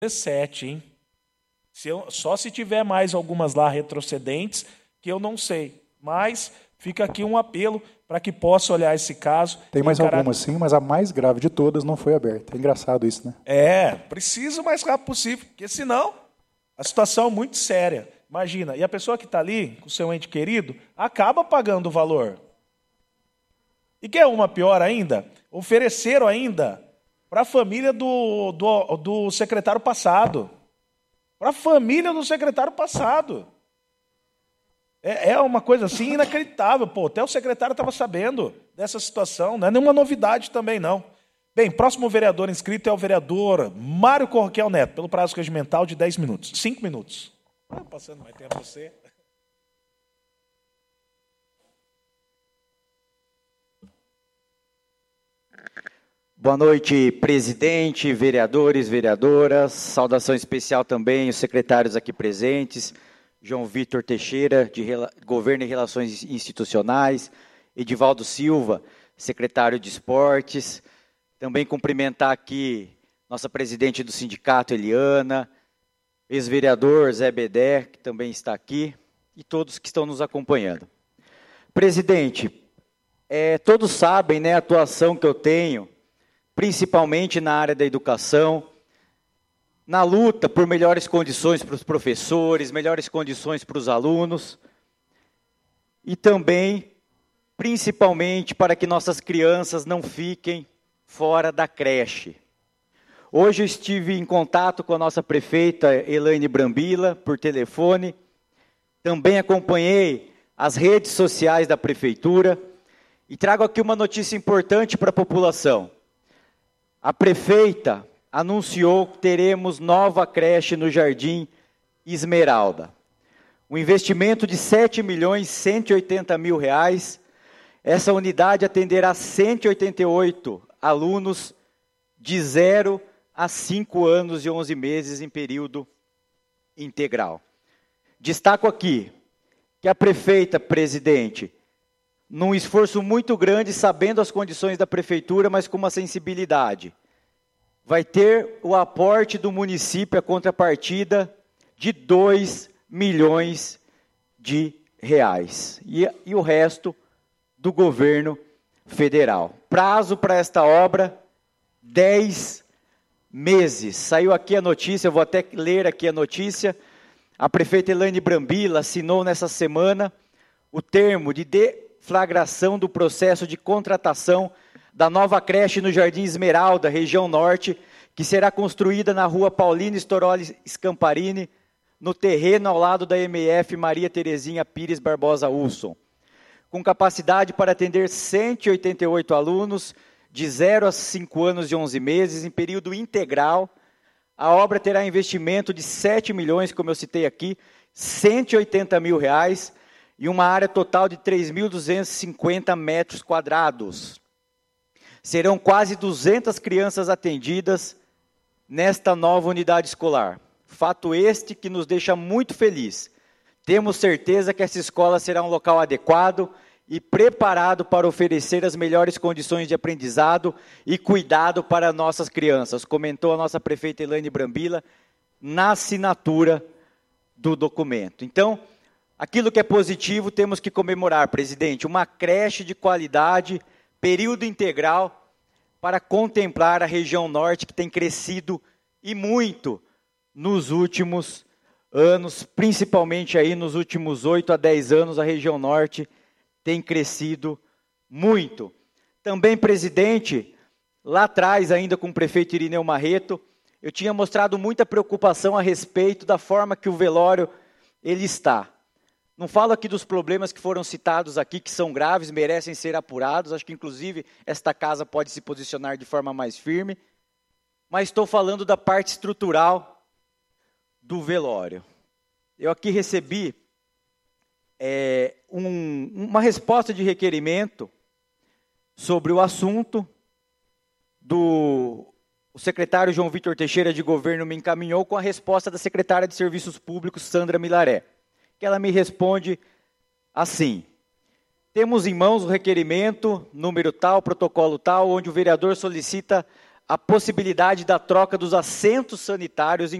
17, hein? Só se tiver mais algumas lá retrocedentes, que eu não sei. Mas fica aqui um apelo para que possa olhar esse caso. Tem mais algumas sim, mas a mais grave de todas não foi aberta. É engraçado isso, né? Precisa o mais rápido possível, porque senão a situação é muito séria. Imagina, e a pessoa que está ali, com o seu ente querido, acaba pagando o valor. E quer uma pior ainda? Ofereceram ainda para a família do secretário passado. Para a família do secretário passado. É uma coisa assim inacreditável. Pô, até o secretário estava sabendo dessa situação. Não é nenhuma novidade também, não. Bem, próximo vereador inscrito é o vereador Mário Correquel Neto, pelo prazo regimental de 10 minutos. 5 minutos. Passando mais tempo você. Boa noite, presidente, vereadores, vereadoras. Saudação especial também os secretários aqui presentes. João Vitor Teixeira, de Governo e Relações Institucionais. Edivaldo Silva, secretário de Esportes. Também cumprimentar aqui nossa presidente do sindicato, Eliana. Ex-vereador Zé Bedé, que também está aqui. E todos que estão nos acompanhando. Presidente, todos sabem, né, a atuação que eu tenho, principalmente na área da educação, na luta por melhores condições para os professores, melhores condições para os alunos, e também, principalmente, para que nossas crianças não fiquem fora da creche. Hoje eu estive em contato com a nossa prefeita Elaine Brambila, por telefone, também acompanhei as redes sociais da prefeitura, e trago aqui uma notícia importante para a população. A prefeita anunciou que teremos nova creche no Jardim Esmeralda. Um investimento de R$ 7.180.000. Essa unidade atenderá 188 alunos de 0 a 5 anos e 11 meses em período integral. Destaco aqui que a prefeita, presidente, num esforço muito grande, sabendo as condições da prefeitura, mas com uma sensibilidade, vai ter o aporte do município, a contrapartida de R$ 2 milhões. E o resto do governo federal. Prazo para esta obra, 10 meses. Saiu aqui a notícia, eu vou até ler aqui a notícia. A prefeita Elaine Brambila assinou nessa semana o termo de deflagração do processo de contratação da nova creche no Jardim Esmeralda, região norte, que será construída na rua Paulino Storoli Scamparini, no terreno ao lado da MF Maria Terezinha Pires Barbosa Wilson. Com capacidade para atender 188 alunos, de 0 a 5 anos e 11 meses, em período integral. A obra terá investimento de 7 milhões, como eu citei aqui, R$ 180.000, e uma área total de 3.250 metros quadrados. Serão quase 200 crianças atendidas nesta nova unidade escolar. Fato este que nos deixa muito feliz. Temos certeza que essa escola será um local adequado e preparado para oferecer as melhores condições de aprendizado e cuidado para nossas crianças, comentou a nossa prefeita Elaine Brambila na assinatura do documento. Então, aquilo que é positivo temos que comemorar, presidente, uma creche de qualidade, período integral, para contemplar a região norte que tem crescido e muito nos últimos anos, principalmente aí nos últimos 8 a 10 anos, a região norte tem crescido muito. Também, presidente, lá atrás, ainda com o prefeito Irineu Marreto, eu tinha mostrado muita preocupação a respeito da forma que o velório ele está. Não falo aqui dos problemas que foram citados aqui, que são graves, merecem ser apurados, acho que inclusive esta casa pode se posicionar de forma mais firme, mas estou falando da parte estrutural do velório. Eu aqui recebi uma resposta de requerimento sobre o assunto. O secretário João Vitor Teixeira de Governo me encaminhou com a resposta da secretária de Serviços Públicos, Sandra Milaré, que ela me responde assim: temos em mãos o requerimento, número tal, protocolo tal, onde o vereador solicita a possibilidade da troca dos assentos sanitários em